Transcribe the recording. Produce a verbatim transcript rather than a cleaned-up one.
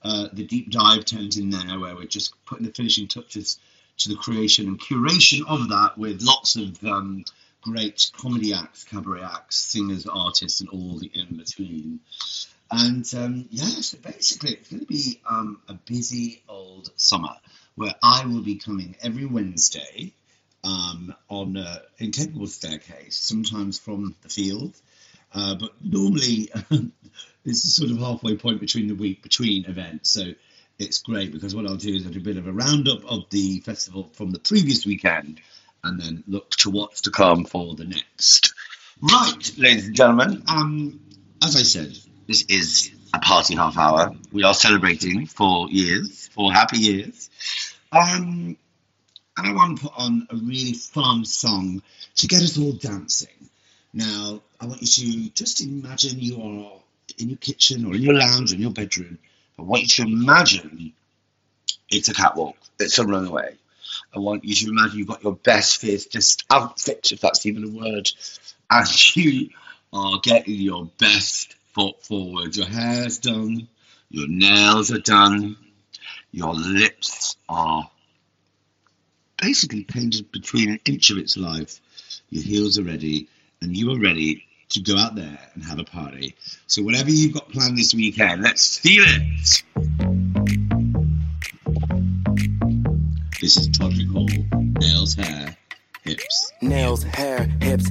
uh, the deep dive tent in there, where we're just putting the finishing touches to the creation and curation of that, with lots of um, great comedy acts, cabaret acts, singers, artists, and all the in between. And um, yeah, so basically it's going to be um, a busy old summer where I will be coming every Wednesday um, on an incapable staircase, sometimes from the field, uh, but normally it's a sort of halfway point between the week, between events. So it's great because what I'll do is I'll do a bit of a roundup of the festival from the previous weekend and then look to what's to come for the next. Right, ladies and gentlemen, um, as I said, this is a party half hour. We are celebrating four years, four happy years. Um, and I want to put on a really fun song to get us all dancing. Now, I want you to just imagine you are in your kitchen or in your lounge or in your bedroom. I want you to imagine it's a catwalk, it's a runway. I want you to imagine you've got your best fittest outfit, if that's even a word, and you are getting your best foot forward. Your hair's done, your nails are done, your lips are basically painted between an inch of its life, your heels are ready, and you are ready to go out there and have a party. So whatever you've got planned this weekend, let's feel it. This is Todrick Hall, Nails, Hair, Hips. Nails, hair, hips,